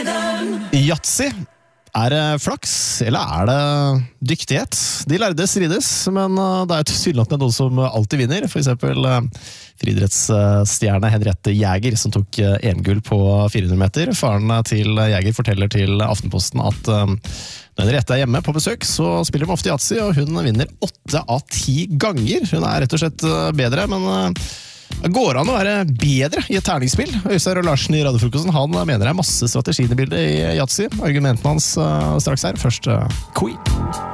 Yatzy, er det flaks, eller er det dyktighet? De lærde strides, men det er tilsynelatende noen som alltid vinner. For eksempel friidrettsstjerne Henriette Jæger, som tok EM-gull på 400 meter. Faren til Jæger forteller til Aftenposten at når Henriette er hjemme på besøk, så spiller de ofte Yatzy, og hun vinner 8 av 10 ganger. Hun er rett og slett bedre, men det går an å være bedre i et terningsspill. Øystein Larsen i Radiofrokosten, han mener det er masse strategier i bildet i Yatzy. Argumentene hans straks her. Først Queen.